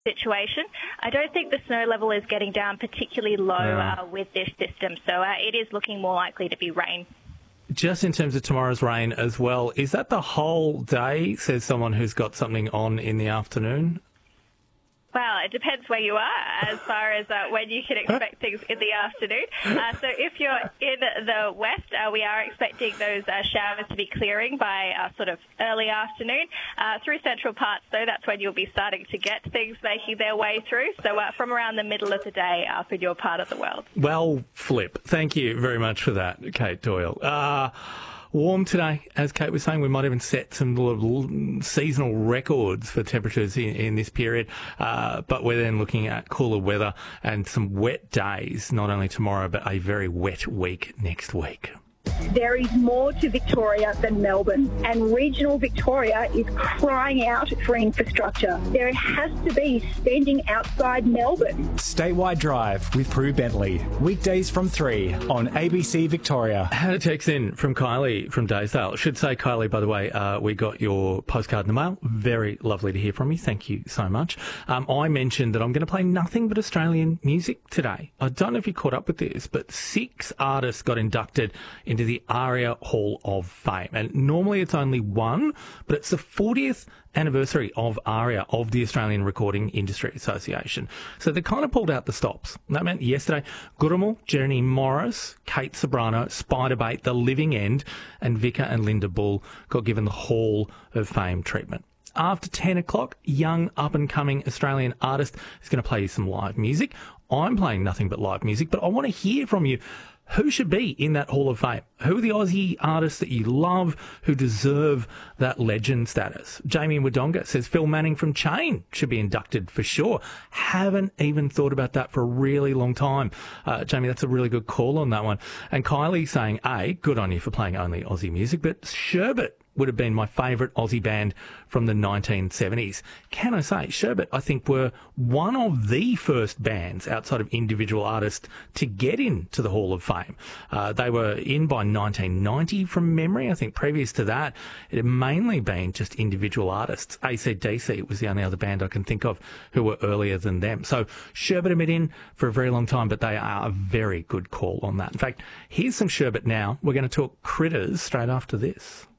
situation. I don't think the snow level is getting down particularly low with this system, so it is looking more likely to be rain. Just in terms of tomorrow's rain as well, is that the whole day, says someone who's got something on in the afternoon? Well, it depends where you are as far as when you can expect things in the afternoon. So if you're in the west, we are expecting those showers to be clearing by sort of early afternoon. Through central parts, though, that's when you'll be starting to get things making their way through. So from around the middle of the day up in your part of the world. Well, Flip, thank you very much for that, Kate Doyle. Warm today, as Kate was saying. We might even set some little seasonal records for temperatures in this period. But we're then looking at cooler weather and some wet days, not only tomorrow, but a very wet week next week. There is more to Victoria than Melbourne, and regional Victoria is crying out for infrastructure. There has to be spending outside Melbourne. Statewide Drive with Prue Bentley, weekdays from 3 on ABC Victoria. I had a text in from Kylie from Daysdale. Should say, Kylie, by the way, we got your postcard in the mail. Very lovely to hear from you. Thank you so much. I mentioned that I'm going to play nothing but Australian music today. I don't know if you caught up with this, but 6 artists got inducted into the ARIA Hall of Fame. And normally it's only one, but it's the 40th anniversary of ARIA, of the Australian Recording Industry Association. So they kind of pulled out the stops. That meant yesterday, Gurrumul, Jenny Morris, Kate Sobrano, Spiderbait, The Living End, and Vika and Linda Bull got given the Hall of Fame treatment. After 10 o'clock, young up-and-coming Australian artist is going to play you some live music. I'm playing nothing but live music, but I want to hear from you. Who should be in that Hall of Fame? Who are the Aussie artists that you love who deserve that legend status? Jamie in Wodonga says Phil Manning from Chain should be inducted for sure. Haven't even thought about that for a really long time. Jamie, that's a really good call on that one. And Kylie saying, good on you for playing only Aussie music, but Sherbet would have been my favourite Aussie band from the 1970s. Can I say, Sherbet, I think, were one of the first bands outside of individual artists to get into the Hall of Fame. They were in by 1990 from memory. I think previous to that, it had mainly been just individual artists. AC/DC was the only other band I can think of who were earlier than them. So Sherbet have been in for a very long time, but they are a very good call on that. In fact, here's some Sherbet now. We're going to talk Critters straight after this.